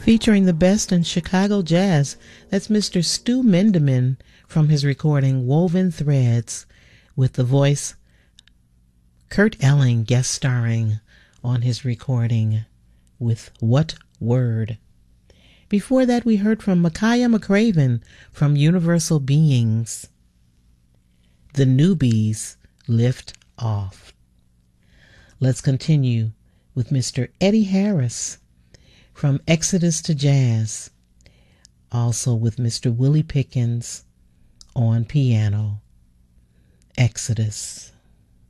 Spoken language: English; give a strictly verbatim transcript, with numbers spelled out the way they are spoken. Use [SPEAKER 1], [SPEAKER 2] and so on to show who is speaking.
[SPEAKER 1] featuring the best in Chicago jazz. That's Mister Stu Mendeman from his recording Woven Threads, with the voice Kurt Elling guest starring on his recording with What Word. Before that, we heard from Micaiah McCraven from Universal Beings, The Newbies Lift Off. Let's continue with Mister Eddie Harris from Exodus to Jazz, also with Mister Willie Pickens on piano. Exodus.